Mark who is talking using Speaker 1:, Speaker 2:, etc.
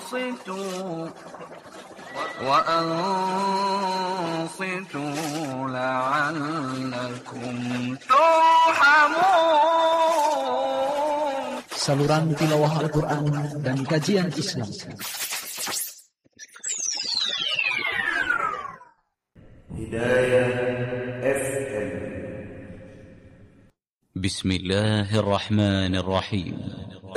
Speaker 1: وأنصتوا لعلكم ترحمون.
Speaker 2: Saluran tilawah Al-Quran dan kajian Islam.
Speaker 3: Hidayah FM.
Speaker 4: Bismillahirrahmanirrahim.